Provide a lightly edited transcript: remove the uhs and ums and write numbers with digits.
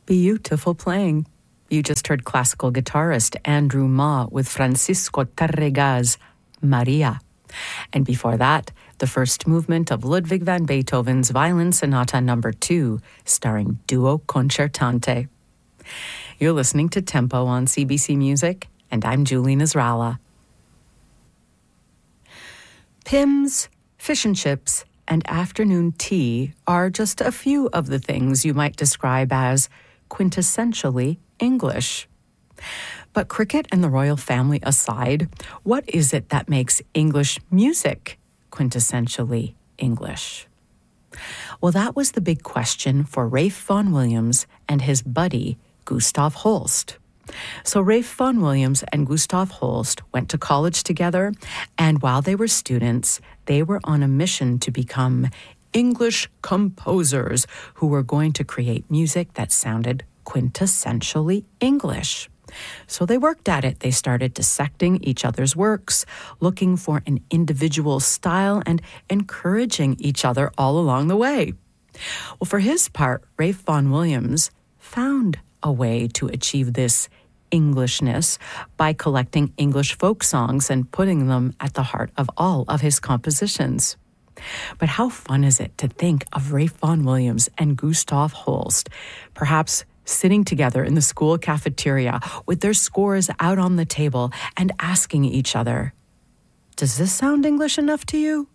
Beautiful playing. You just heard classical guitarist Andrew Ma with Francisco Tárrega's Maria. And before that, the first movement of Ludwig van Beethoven's Violin Sonata No. 2, starring Duo Concertante. You're listening to Tempo on CBC Music, and I'm Julie Nasrallah. Pimm's, fish and chips, and afternoon tea are just a few of the things you might describe as quintessentially English. But cricket and the royal family aside, what is it that makes English music quintessentially English? Well, that was the big question for Ralph Vaughan Williams and his buddy, Gustav Holst. So Ralph Vaughan Williams and Gustav Holst went to college together, and while they were students, they were on a mission to become English composers who were going to create music that sounded quintessentially English. So they worked at it. They started dissecting each other's works, looking for an individual style, and encouraging each other all along the way. Well, for his part, Ralph Vaughan Williams found a way to achieve this Englishness by collecting English folk songs and putting them at the heart of all of his compositions. But how fun is it to think of Ralph Vaughan Williams and Gustav Holst, perhaps sitting together in the school cafeteria with their scores out on the table and asking each other, "Does this sound English enough to you?"